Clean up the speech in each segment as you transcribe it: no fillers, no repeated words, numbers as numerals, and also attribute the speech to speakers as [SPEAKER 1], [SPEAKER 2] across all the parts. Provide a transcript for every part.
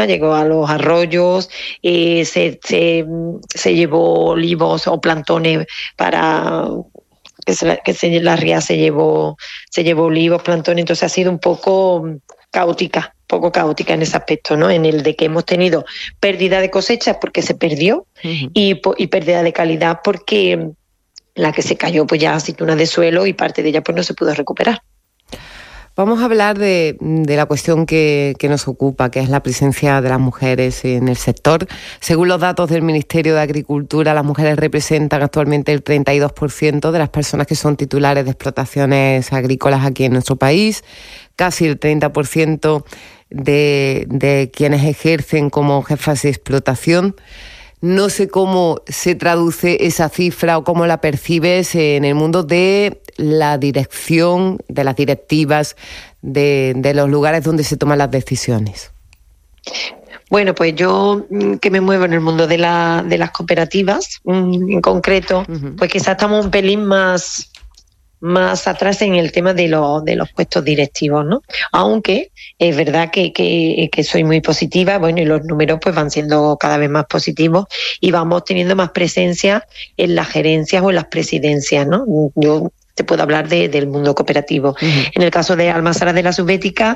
[SPEAKER 1] llegó a los arroyos, se llevó olivos o plantones para la ría se llevó olivos, plantones, entonces ha sido un poco poco caótica en ese aspecto, ¿no? En el de que hemos tenido pérdida de cosechas porque se perdió y pérdida de calidad porque la que se cayó pues ya aceitunas de suelo y parte de ella pues no se pudo recuperar.
[SPEAKER 2] Vamos a hablar de la cuestión que nos ocupa, que es la presencia de las mujeres en el sector. Según los datos del Ministerio de Agricultura, las mujeres representan actualmente el 32% de las personas que son titulares de explotaciones agrícolas aquí en nuestro país, casi el 30% de quienes ejercen como jefas de explotación. No sé cómo se traduce esa cifra o cómo la percibes en el mundo de la dirección, de las directivas, de los lugares donde se toman las decisiones.
[SPEAKER 1] Bueno, pues yo que me muevo en el mundo de las cooperativas, en concreto, pues quizás estamos un pelín más atrás en el tema de los puestos directivos, ¿no? Aunque es verdad que soy muy positiva, bueno, y los números pues van siendo cada vez más positivos y vamos teniendo más presencia en las gerencias o en las presidencias, ¿no? Yo te puedo hablar del mundo cooperativo. En el caso de Almasaras de la Subbética,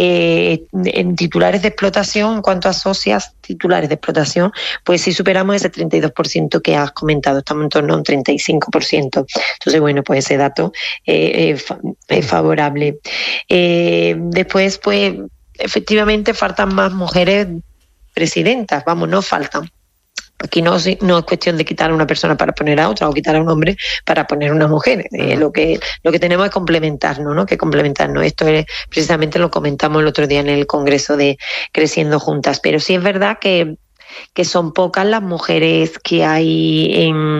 [SPEAKER 1] en titulares de explotación, en cuanto a socias titulares de explotación, pues sí superamos ese 32% que has comentado, estamos en torno a un 35%. Entonces, bueno, pues ese dato es favorable. Después, pues, efectivamente faltan más mujeres presidentas, no faltan. Aquí no es cuestión de quitar a una persona para poner a otra o quitar a un hombre para poner a una mujer. Lo que tenemos es complementarnos, ¿no? Que complementarnos. Esto es precisamente lo comentamos el otro día en el Congreso de Creciendo Juntas. Pero sí es verdad que son pocas las mujeres que hay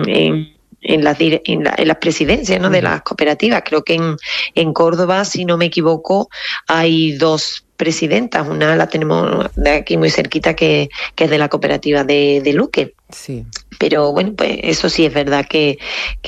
[SPEAKER 1] en las presidencias, ¿no? De las cooperativas. Creo que en Córdoba, si no me equivoco, hay 2 presidentas. Una la tenemos de aquí muy cerquita, que es de la cooperativa de Luque.
[SPEAKER 2] Sí.
[SPEAKER 1] Pero bueno, pues eso sí es verdad que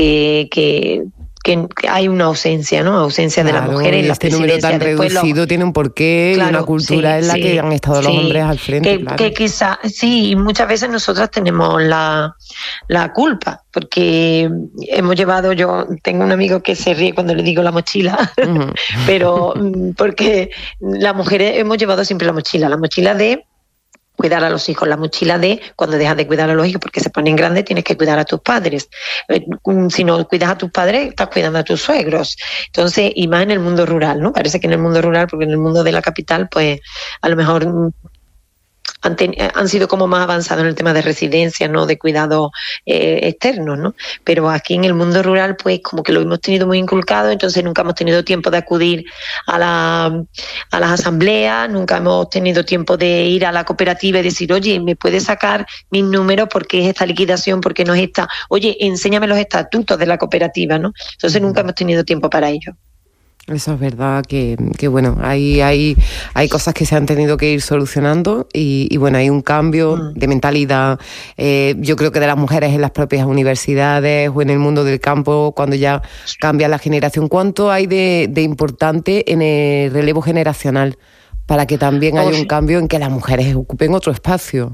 [SPEAKER 1] hay una ausencia, ¿no? Ausencia de las mujeres en las presidencias.
[SPEAKER 2] Este número tan reducido tiene un porqué, y una cultura en la que han estado los hombres al frente.
[SPEAKER 1] Que quizás, sí, y muchas veces nosotras tenemos la culpa, porque hemos llevado, yo tengo un amigo que se ríe cuando le digo la mochila, pero porque las mujeres hemos llevado siempre la mochila de cuidar a los hijos, la mochila de cuando dejas de cuidar a los hijos porque se ponen grandes, tienes que cuidar a tus padres. Si no cuidas a tus padres, estás cuidando a tus suegros. Entonces, y más en el mundo rural, ¿no? Parece que en el mundo rural, porque en el mundo de la capital, pues a lo mejor han sido como más avanzados en el tema de residencia, ¿no? De cuidados externos, ¿no? Pero aquí en el mundo rural, pues como que lo hemos tenido muy inculcado, entonces nunca hemos tenido tiempo de acudir a las asambleas, nunca hemos tenido tiempo de ir a la cooperativa y decir, oye, ¿me puedes sacar mis números? ¿Por qué es esta liquidación? ¿Por qué no es esta? Oye, enséñame los estatutos de la cooperativa, ¿no? Entonces nunca hemos tenido tiempo para ello.
[SPEAKER 2] Eso es verdad que bueno, hay cosas que se han tenido que ir solucionando y bueno, hay un cambio de mentalidad, yo creo que de las mujeres en las propias universidades o en el mundo del campo, cuando ya cambia la generación. ¿Cuánto hay de importante en el relevo generacional para que también haya un cambio en que las mujeres ocupen otro espacio?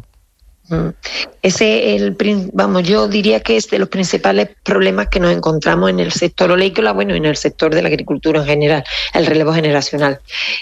[SPEAKER 1] Yo diría que es de los principales problemas que nos encontramos en el sector oleícola, bueno, en el sector de la agricultura en general, el relevo generacional.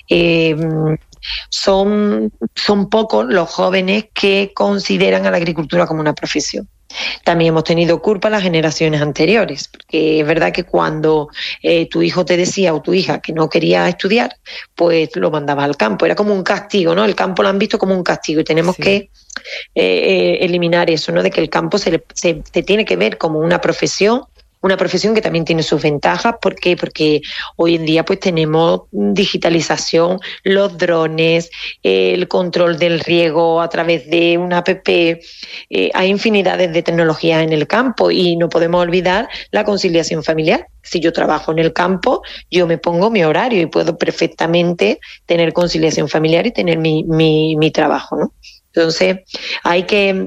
[SPEAKER 1] Son pocos los jóvenes que consideran a la agricultura como una profesión. También hemos tenido culpa las generaciones anteriores, porque es verdad que cuando tu hijo te decía o tu hija que no quería estudiar, pues lo mandabas al campo. Era como un castigo, ¿no? El campo lo han visto como un castigo y tenemos que eliminar eso, ¿no? De que el campo se tiene que ver como una profesión que también tiene sus ventajas. ¿Por qué? Porque hoy en día pues tenemos digitalización, los drones, el control del riego a través de una app, hay infinidades de tecnologías en el campo y no podemos olvidar la conciliación familiar. Si yo trabajo en el campo, yo me pongo mi horario y puedo perfectamente tener conciliación familiar y tener mi trabajo, ¿no? Entonces hay que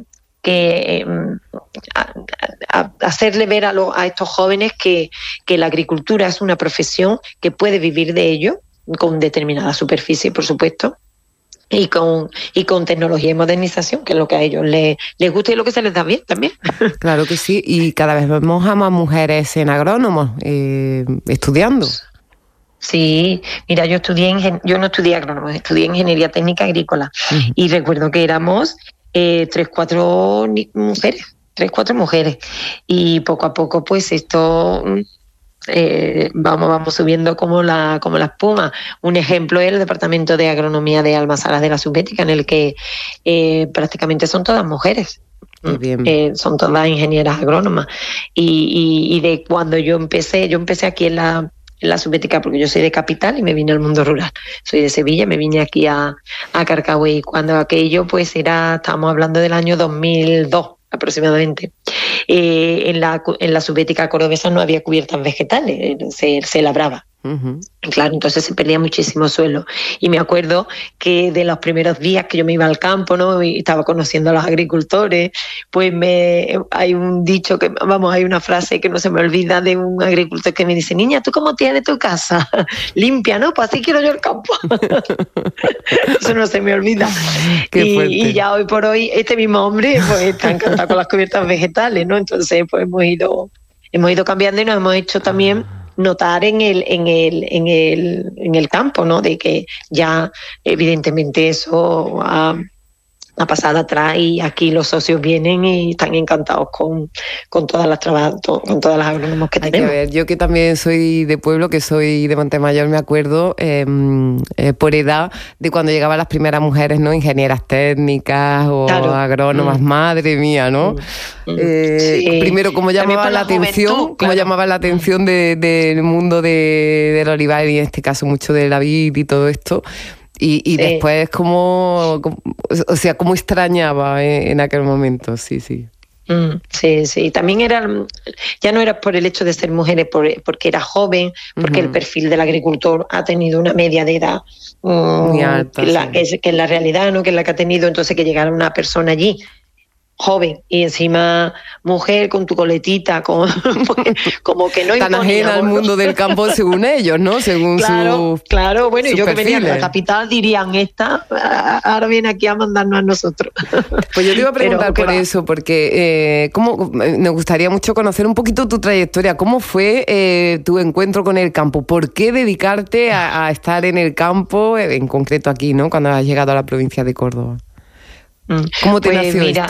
[SPEAKER 1] hacerle ver a estos jóvenes que la agricultura es una profesión que puede vivir de ello, con determinada superficie, por supuesto, y con tecnología y modernización, que es lo que a ellos les gusta y lo que se les da bien también.
[SPEAKER 2] Claro que sí, y cada vez vemos a más mujeres en agrónomos estudiando.
[SPEAKER 1] Sí, mira, yo no estudié agrónomos, estudié ingeniería técnica agrícola y recuerdo que éramos 3-4 mujeres y poco a poco pues esto vamos subiendo como la espuma. Un ejemplo es el Departamento de Agronomía de Almasaras de la Subbética, en el que prácticamente son todas mujeres. Son todas ingenieras agrónomas y de cuando yo empecé aquí en la Subbética, porque yo soy de capital y me vine al mundo rural. Soy de Sevilla, me vine aquí a Carcagüey. Cuando aquello pues estábamos hablando del año 2002 aproximadamente. En la Subbética cordobesa no había cubiertas vegetales, se labraba. Claro, entonces se perdía muchísimo suelo. Y me acuerdo que de los primeros días que yo me iba al campo, ¿no? Y estaba conociendo a los agricultores, pues hay un dicho hay una frase que no se me olvida de un agricultor que me dice: niña, ¿tú cómo tienes tu casa? Limpia, ¿no? Pues así quiero yo el campo. Eso no se me olvida. Y ya hoy por hoy este mismo hombre pues está encantado con las cubiertas vegetales, ¿no? Entonces pues hemos ido cambiando y nos hemos hecho también notar en el campo, ¿no? De que ya evidentemente eso ha pasado atrás y aquí los socios vienen y están encantados con todas las agrónomos que tenemos.
[SPEAKER 2] Hay que ver, yo que también soy de pueblo, que soy de Montemayor, me acuerdo por edad de cuando llegaban las primeras mujeres, ¿no? Ingenieras técnicas o agrónomas, madre mía, ¿no? Sí. Primero, ¿cómo llamaba la atención? ¿Cómo llamaba la atención del mundo del olivar y en este caso mucho de la vid y todo esto? Y después cómo extrañaba en aquel momento, sí.
[SPEAKER 1] Sí, también ya no era por el hecho de ser mujeres, porque era joven, porque el perfil del agricultor ha tenido una media de edad muy alta, que es la realidad, ¿no? Que es la que ha tenido, entonces que llegara una persona allí joven y encima mujer con tu coletita, como que no
[SPEAKER 2] tan ajena al mundo del campo según ellos, ¿no? Según
[SPEAKER 1] claro, bueno, y yo
[SPEAKER 2] perfiles.
[SPEAKER 1] Que venía a la capital dirían, ahora viene aquí a mandarnos a nosotros.
[SPEAKER 2] Pues yo te iba a preguntar por eso, porque me gustaría mucho conocer un poquito tu trayectoria. ¿Cómo fue tu encuentro con el campo? ¿Por qué dedicarte a estar en el campo, en concreto aquí, ¿no? Cuando has llegado a la provincia de Córdoba. ¿Cómo te nació esto?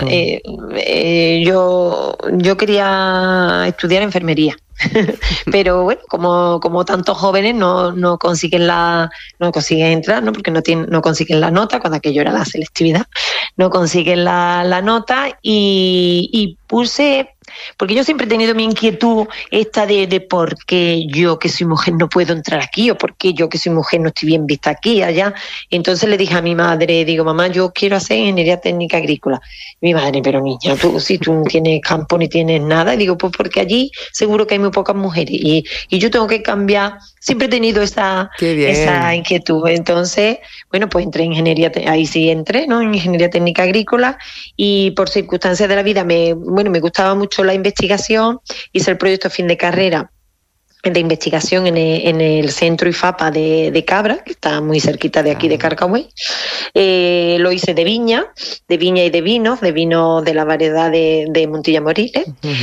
[SPEAKER 1] Yo quería estudiar enfermería, pero bueno, como tantos jóvenes no consiguen entrar, ¿no? Porque no consiguen la nota, cuando aquello era la selectividad, no consiguen la nota y puse. Porque yo siempre he tenido mi inquietud esta de por qué yo que soy mujer no puedo entrar aquí, o por qué yo que soy mujer no estoy bien vista aquí, allá. Entonces le dije a mi madre, digo, mamá, yo quiero hacer ingeniería técnica agrícola. Mi madre, pero niña, si tú no tienes campo ni tienes nada, y digo, pues porque allí seguro que hay muy pocas mujeres y yo tengo que cambiar. Siempre he tenido esa inquietud. Entonces, bueno, pues entré en ingeniería, ahí sí entré, ¿no? En ingeniería técnica agrícola, y por circunstancias de la vida me gustaba mucho la investigación. Hice el proyecto fin de carrera de investigación en el centro IFAPA de Cabra, que está muy cerquita de aquí de Carcagüey. Lo hice de viña y de vinos de la variedad de Montilla Moriles.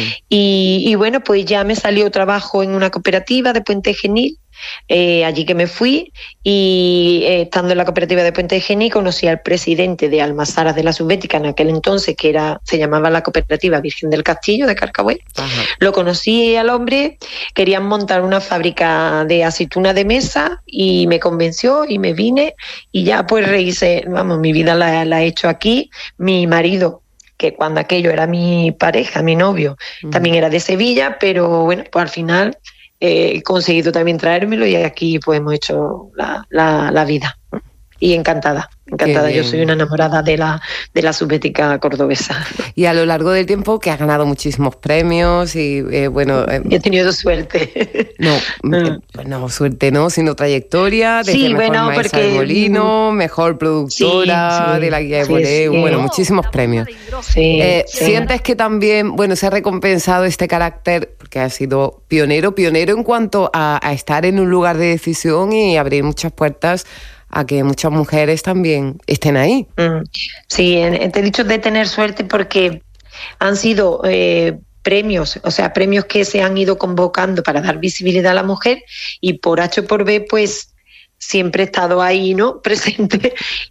[SPEAKER 1] Y bueno, pues ya me salió trabajo en una cooperativa de Puente Genil, allí que me fui, y estando en la cooperativa de Puente Genil conocí al presidente de Almasaras de la Subbética en aquel entonces, que se llamaba la cooperativa Virgen del Castillo de Carcagüey. Lo conocí al hombre, querían montar una fábrica de aceituna de mesa y me convenció y me vine y ya pues mi vida la he hecho aquí. Mi marido, que cuando aquello era mi pareja, mi novio, también era de Sevilla, pero bueno, pues al final he conseguido también traérmelo y aquí pues hemos hecho la vida. Y encantada. Yo soy una enamorada de la Subbética cordobesa.
[SPEAKER 2] Y a lo largo del tiempo que has ganado muchísimos premios y
[SPEAKER 1] he tenido suerte.
[SPEAKER 2] No, suerte no, sino trayectoria, desde mejor maestra de molino, mejor productora de la guía de boleo, muchísimos premios. ¿Sientes que también, se ha recompensado este carácter, porque has sido pionero en cuanto a estar en un lugar de decisión y abrir muchas puertas a que muchas mujeres también estén ahí.
[SPEAKER 1] Sí, te he dicho de tener suerte porque han sido premios, o sea, premios que se han ido convocando para dar visibilidad a la mujer, y por H o por B, pues siempre he estado ahí, ¿no?, presente,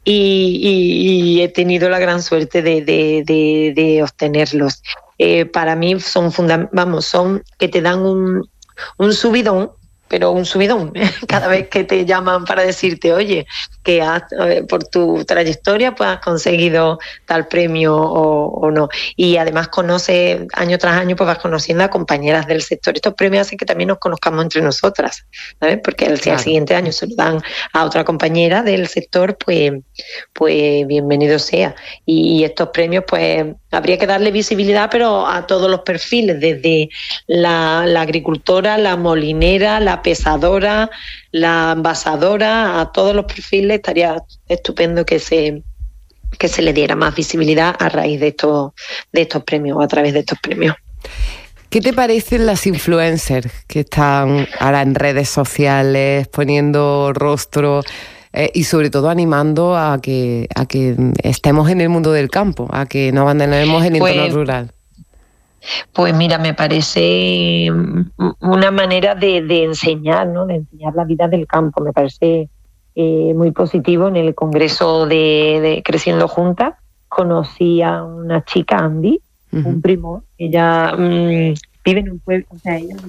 [SPEAKER 1] y he tenido la gran suerte de obtenerlos. Para mí son que te dan un subidón, pero un subidón cada vez que te llaman para decirte, oye, que por tu trayectoria pues has conseguido tal premio o no. Y además conoces, año tras año, pues vas conociendo a compañeras del sector. Estos premios hacen que también nos conozcamos entre nosotras, ¿sabes? Porque al siguiente año se lo dan a otra compañera del sector, pues bienvenido sea. Y estos premios, pues habría que darle visibilidad, pero a todos los perfiles, desde la agricultora, la molinera, la pesadora, la envasadora, a todos los perfiles. Estaría estupendo que se le diera más visibilidad a raíz de estos premios, o a través de estos premios.
[SPEAKER 2] ¿Qué te parecen las influencers que están ahora en redes sociales poniendo rostro y sobre todo animando a que estemos en el mundo del campo, a que no abandonemos el entorno rural?
[SPEAKER 1] Pues mira, me parece una manera de enseñar, ¿no?, de enseñar la vida del campo. Me parece muy positivo. En el congreso de Creciendo Juntas conocí a una chica, Andy, un primo. Ella vive en un pueblo, o sea, ella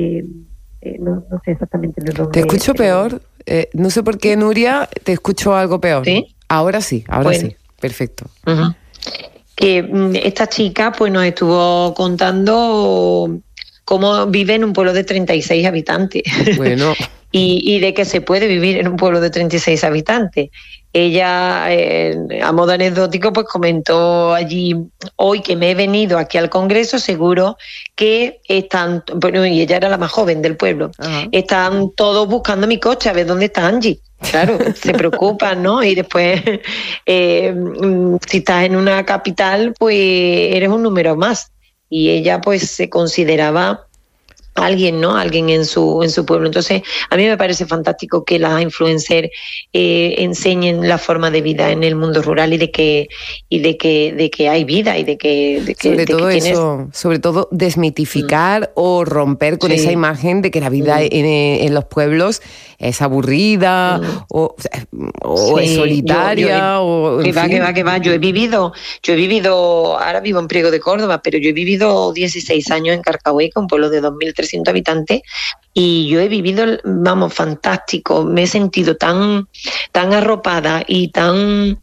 [SPEAKER 1] no sé exactamente de dónde.
[SPEAKER 2] Te escucho peor. No sé por qué, Nuria, te escucho algo peor.
[SPEAKER 1] ¿Sí?
[SPEAKER 2] Ahora sí, sí. Perfecto.
[SPEAKER 1] Que esta chica pues nos estuvo contando cómo vive en un pueblo de 36 habitantes.
[SPEAKER 2] Bueno.
[SPEAKER 1] y de que se puede vivir en un pueblo de 36 habitantes. Ella, a modo anecdótico, pues comentó allí: hoy que me he venido aquí al Congreso, seguro que están, bueno, y ella era la más joven del pueblo, están todos buscando mi coche, a ver dónde está Angie. Claro, se preocupan, ¿no? Y después, si estás en una capital, pues eres un número más. Y ella, pues, se consideraba alguien, ¿no? Alguien en su pueblo. Entonces, a mí me parece fantástico que las influencers enseñen la forma de vida en el mundo rural y de que hay vida y de que
[SPEAKER 2] sobre todo desmitificar o romper con esa imagen de que la vida en los pueblos es aburrida o es solitaria.
[SPEAKER 1] Que va. Yo he vivido, ahora vivo en Priego de Córdoba, pero yo he vivido 16 años en Carcahueca, un pueblo de 2.300 habitantes, y yo he vivido, fantástico. Me he sentido tan arropada y tan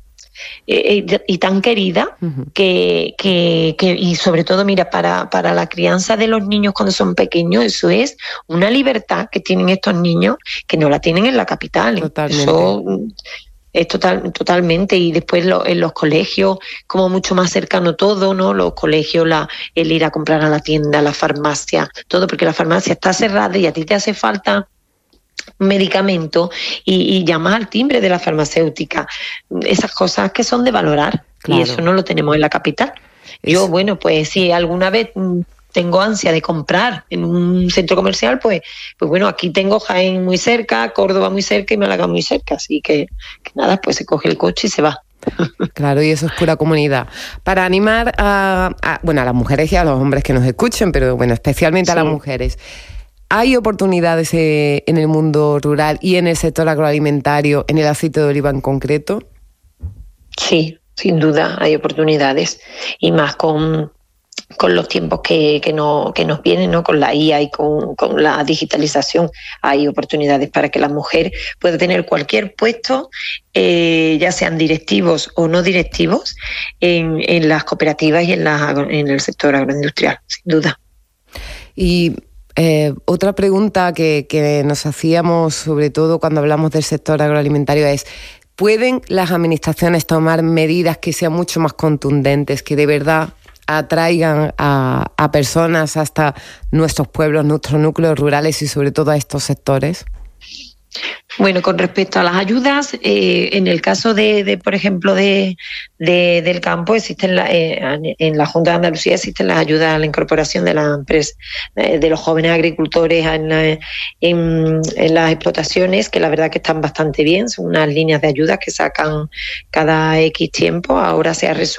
[SPEAKER 1] querida que y sobre todo, mira, para la crianza de los niños cuando son pequeños, eso es una libertad que tienen estos niños que no la tienen en la capital.
[SPEAKER 2] Totalmente.
[SPEAKER 1] Eso es totalmente. Y después en los colegios, como mucho más cercano todo, ¿no? Los colegios, el ir a comprar a la tienda, la farmacia, todo, porque la farmacia está cerrada y a ti te hace falta un medicamento y llamas al timbre de la farmacéutica. Esas cosas que son de valorar. Claro. Y eso no lo tenemos en la capital. Yo, bueno, pues si alguna vez tengo ansia de comprar en un centro comercial, pues bueno, aquí tengo Jaén muy cerca, Córdoba muy cerca y Málaga muy cerca, así que nada, pues se coge el coche y se va.
[SPEAKER 2] Claro, y eso es pura comunidad. Para animar a las mujeres y a los hombres que nos escuchen, pero bueno, especialmente a las mujeres, ¿hay oportunidades en el mundo rural y en el sector agroalimentario, en el aceite de oliva en concreto?
[SPEAKER 1] Sí, sin duda hay oportunidades, y más con los tiempos que nos vienen, ¿no? Con la IA y con la digitalización, hay oportunidades para que la mujer pueda tener cualquier puesto, ya sean directivos o no directivos, en las cooperativas y en el sector agroindustrial, sin duda.
[SPEAKER 2] Y otra pregunta que nos hacíamos, sobre todo cuando hablamos del sector agroalimentario, es: ¿pueden las administraciones tomar medidas que sean mucho más contundentes, que de verdad atraigan a personas hasta nuestros pueblos, nuestros núcleos rurales y sobre todo a estos sectores?
[SPEAKER 1] Bueno, con respecto a las ayudas, en el caso por ejemplo, del campo, existen en la Junta de Andalucía existen las ayudas a la incorporación de las empresas, de los jóvenes agricultores en las explotaciones, que la verdad que están bastante bien, son unas líneas de ayudas que sacan cada X tiempo. Ahora se ha resuelto